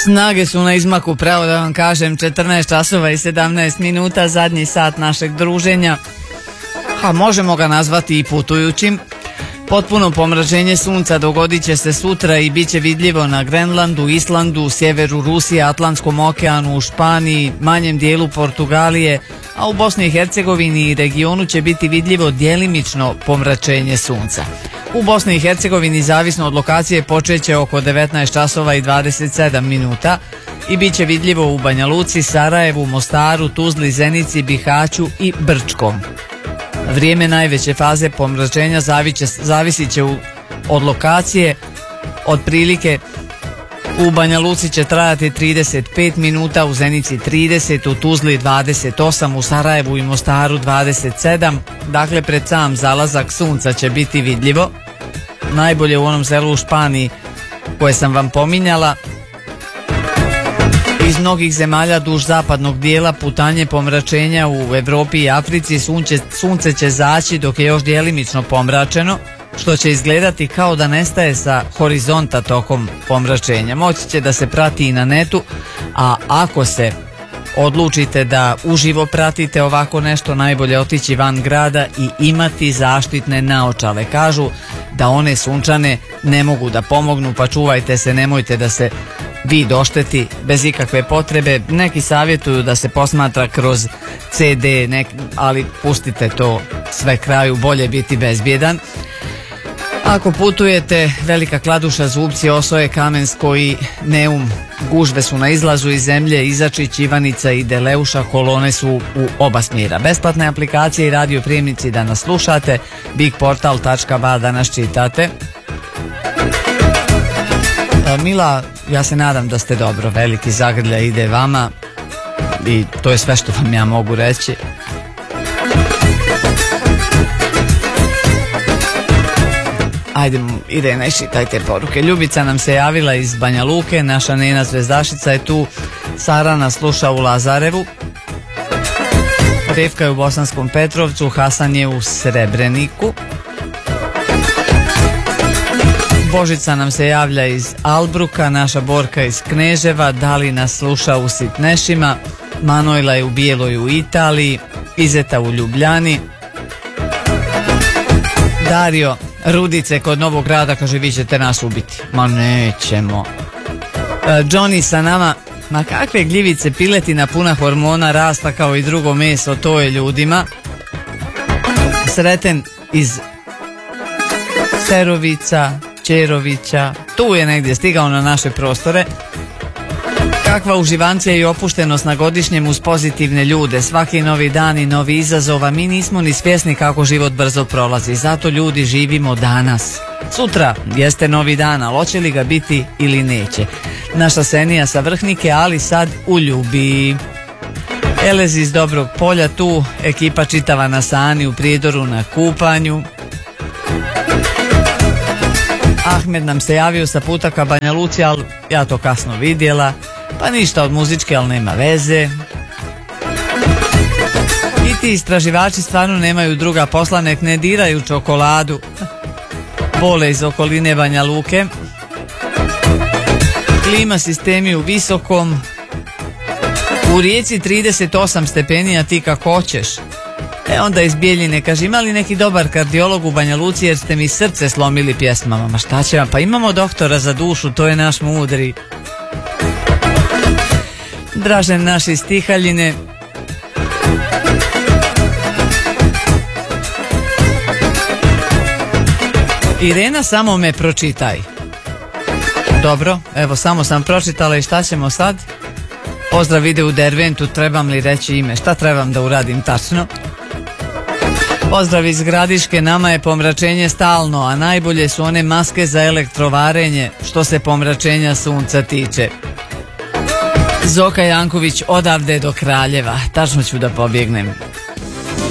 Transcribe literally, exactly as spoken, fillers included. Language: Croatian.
Snage su na izmaku, pravo da vam kažem, četrnaest časova i sedamnaest minuta, zadnji sat našeg druženja, a možemo ga nazvati i putujućim. Potpuno pomračenje sunca dogodit će se sutra i bit će vidljivo na Grenlandu, Islandu, sjeveru Rusije, Atlantskom okeanu, u Španiji, manjem dijelu Portugalije, a u Bosni i Hercegovini i regionu će biti vidljivo djelimično pomračenje sunca. U Bosni i Hercegovini, zavisno od lokacije, počeće oko devetnaest časova i dvadeset sedam minuta i bit će vidljivo u Banja Luci, Sarajevu, Mostaru, Tuzli, Zenici, Bihaću i Brčkom. Vrijeme najveće faze pomračenja zavisit će u, od lokacije. Otprilike u Banja Luci će trajati trideset pet minuta, u Zenici trideset, u Tuzli dvadeset osam, u Sarajevu i Mostaru dvadeset sedam. Dakle, pred sam zalazak sunca će biti vidljivo. Najbolje u onom selu u Španiji koje sam vam pominjala. Iz mnogih zemalja duž zapadnog dijela putanje pomračenja u Europi i Africi sunce, sunce će zaći dok je još djelimično pomračeno, što će izgledati kao da nestaje sa horizonta tokom pomračenja. Moći će da se prati i na netu, a ako se odlučite da uživo pratite ovako nešto, najbolje otići van grada i imati zaštitne naočale. Kažu da one sunčane ne mogu da pomognu, pa čuvajte se, nemojte da se vi došteti bez ikakve potrebe. Neki savjetuju da se posmatra kroz ce de, nek, ali pustite to sve kraju, bolje biti bezbjedan. Ako putujete, Velika Kladuša, Zubci, Osoje, Kamensko i Neum, gužve su na izlazu iz zemlje, Izačić, Ivanica i Deleuša, kolone su u oba smjera. Besplatne aplikacije i radio prijemnici da nas slušate, bigportal tačka ba da nas čitate. Mila, ja se nadam da ste dobro, veliki zagrljaj ide vama i to je sve što vam ja mogu reći. Ajde, ide, ne čitajte poruke. Ljubica nam se javila iz Banja Luke, naša Nena Zvezdašica je tu, Sara nas sluša u Lazarevu, Revka je u Bosanskom Petrovcu, Hasan je u Srebreniku, Božica nam se javlja iz Albruka, naša Borka iz Kneževa, Dali nas sluša u Sitnešima, Manojla je u Bijeloj u Italiji, Izeta u Ljubljani, Dario Rudice kod Novog Grada kaže vi ćete nas ubiti. Ma nećemo. Johnny sa nama, ma kakve gljivice, piletina puna hormona, rasta kao i drugo meso, to je ljudima. Sreten iz Serovica, Čerovića, tu je negdje stigao na naše prostore. Kakva uživancija i opuštenost na godišnjem uz pozitivne ljude, svaki novi dan i novi izazova, mi nismo ni svjesni kako život brzo prolazi, zato ljudi živimo danas. Sutra jeste novi dan, ali hoće li ga biti ili neće. Naša Senija sa Vrhnike, ali sad u Ljubi. Elez iz Dobrog Polja tu, ekipa čitava na Sani u Prijedoru na kupanju. Ahmed nam se javio sa puta ka Banja Luci, ali ja to kasno vidjela. Pa ništa od muzičke, ali nema veze. I ti istraživači stvarno nemaju druga posla, nek ne diraju čokoladu. Bole iz okoline Banja Luke. Klima sistemi u Visokom. U Rijeci trideset osam stepeni, a ti kako hoćeš. E onda iz Bijeljine kaže, ima li neki dobar kardiolog u Banja Luci jer ste mi srce slomili pjesmama. Ma šta će vam, pa imamo doktora za dušu, to je naš mudri. Dražen naš iz Tihaljine. Irena, samo me pročitaj. Dobro, evo samo sam pročitala i šta ćemo sad? Pozdrav ide u Derventu, trebam li reći ime? Šta trebam da uradim tačno? Pozdrav iz Gradiške, nama je pomračenje stalno, a najbolje su one maske za elektrovarenje što se pomračenja sunca tiče. Zoka Janković, odavde do Kraljeva, tačno ću da pobjegnem.